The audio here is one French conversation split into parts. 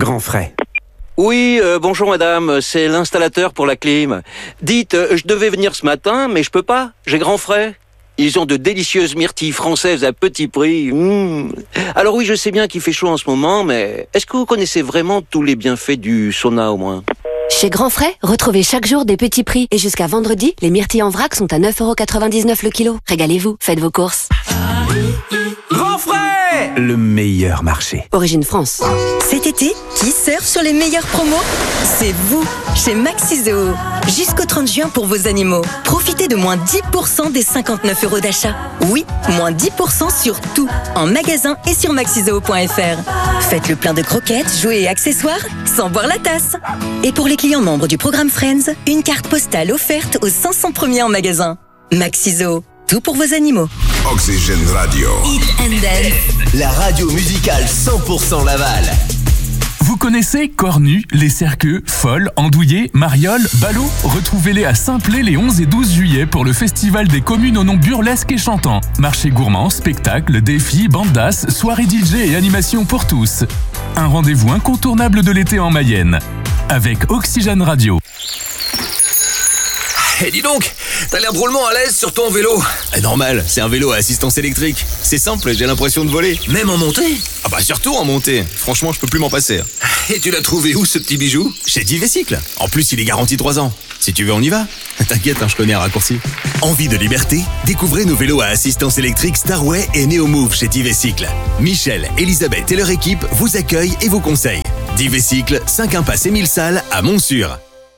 Grand frais. Oui, bonjour madame, c'est l'installateur pour la clim. Dites, je devais venir ce matin, mais je peux pas, j'ai grand frais. Ils ont de délicieuses myrtilles françaises à petit prix. Alors oui, je sais bien qu'il fait chaud en ce moment, mais est-ce que vous connaissez vraiment tous les bienfaits du sauna au moins ? Chez Grand Frais, retrouvez chaque jour des petits prix. Et jusqu'à vendredi, les myrtilles en vrac sont à 9,99€ le kilo. Régalez-vous, faites vos courses. Grand frais, le meilleur marché. Origine France. Cet été, qui surfe sur les meilleures promos? C'est vous, chez Maxizo. Jusqu'au 30 juin pour vos animaux. Profitez de moins 10% des 59€ d'achat. Oui, moins 10% sur tout, en magasin et sur maxizoo.fr. Faites le plein de croquettes, jouets et accessoires sans boire la tasse. Et pour les clients membres du programme Friends, une carte postale offerte aux 500 premiers en magasin. Maxizo, tout pour vos animaux. Oxygène Radio. Eat and Dance. La radio musicale 100% Laval. Vous connaissez Cornu, Les Cerqueux, Folle, Andouillé, Mariol, Ballot? Retrouvez-les à Saint-Plé les 11 et 12 juillet pour le festival des communes au nom burlesque et chantant. Marché gourmand, spectacle, défis, bandas, soirée DJ et animation pour tous. Un rendez-vous incontournable de l'été en Mayenne. Avec Oxygène Radio. Dis donc, t'as l'air drôlement à l'aise sur ton vélo. Normal, c'est un vélo à assistance électrique. C'est simple, j'ai l'impression de voler. Même en montée? Ah bah surtout en montée. Franchement, je peux plus m'en passer. Et tu l'as trouvé où ce petit bijou? Chez Divécycle. En plus, il est garanti 3 ans. Si tu veux, on y va. T'inquiète, je connais un raccourci. Envie de liberté? Découvrez nos vélos à assistance électrique Starway et Neomove chez Divécycle. Michel, Elisabeth et leur équipe vous accueillent et vous conseillent. Divécycle, 5 impasse Émile Salle à Montsûr.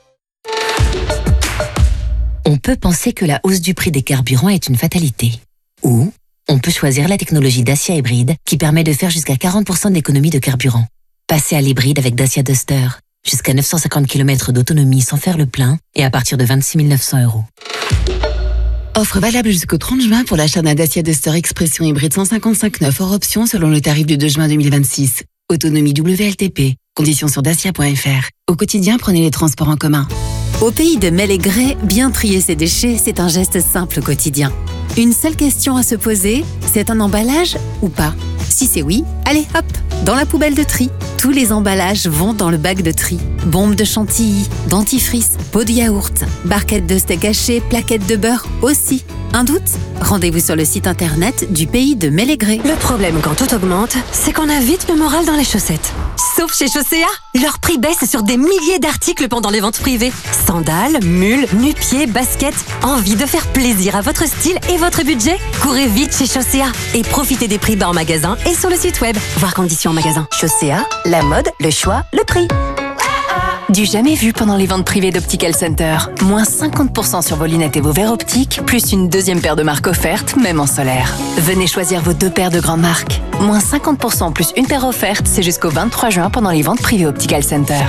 On peut penser que la hausse du prix des carburants est une fatalité. Ou on peut choisir la technologie Dacia Hybride qui permet de faire jusqu'à 40% d'économie de carburant. Passez à l'hybride avec Dacia Duster. Jusqu'à 950 km d'autonomie sans faire le plein et à partir de 26 900 €. Offre valable jusqu'au 30 juin pour l'achat d'un Dacia Duster Expression hybride 155 hors option selon le tarif du 2 juin 2026. Autonomie WLTP. Conditions sur dacia.fr. Au quotidien, prenez les transports en commun. Au pays de Mel et Grès, bien trier ses déchets, c'est un geste simple au quotidien. Une seule question à se poser, c'est un emballage ou pas? Si c'est oui, allez hop, dans la poubelle de tri. Tous les emballages vont dans le bac de tri. Bombes de chantilly, dentifrice, pot de yaourt, barquettes de steak haché, plaquettes de beurre aussi. Un doute? Rendez-vous sur le site internet du pays de Mel et Grès. Le problème quand tout augmente, c'est qu'on a vite le moral dans les chaussettes. Sauf chez Chaussea, leur prix baisse sur des milliers d'articles pendant les ventes privées. Sandales, mules, nu-pieds, baskets. Envie de faire plaisir à votre style et votre budget? Courez vite chez Chaussea et profitez des prix bas en magasin et sur le site web. Voir conditions en magasin. Chaussea, la mode, le choix, le prix. Du jamais vu pendant les ventes privées d'Optical Center. Moins 50% sur vos lunettes et vos verres optiques, plus une deuxième paire de marques offerte, même en solaire. Venez choisir vos 2 paires de grandes marques. Moins 50% plus une paire offerte, c'est jusqu'au 23 juin pendant les ventes privées Optical Center.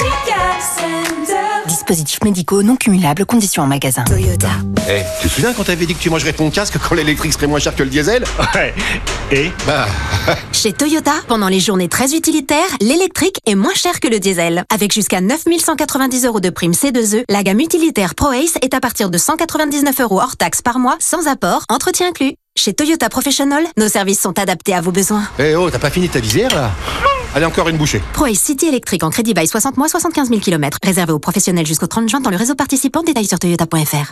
Dispositifs médicaux non cumulables, conditions en magasin. Toyota. Tu te souviens quand t'avais dit que tu mangerais ton casque quand l'électrique serait moins cher que le diesel? Ouais. Et Chez Toyota, pendant les journées très utilitaires, l'électrique est moins cher que le diesel. Avec jusqu'à 9 190 € de prime C2E, la gamme utilitaire ProAce est à partir de 199 € hors taxe par mois, sans apport, entretien inclus. Chez Toyota Professional, nos services sont adaptés à vos besoins. t'as pas fini ta visière là? Allez, encore une bouchée. ProAce City électrique en crédit bail 60 mois, 75 000 km. Réservé aux professionnels jusqu'au 30 juin dans le réseau participant. Détails sur toyota.fr.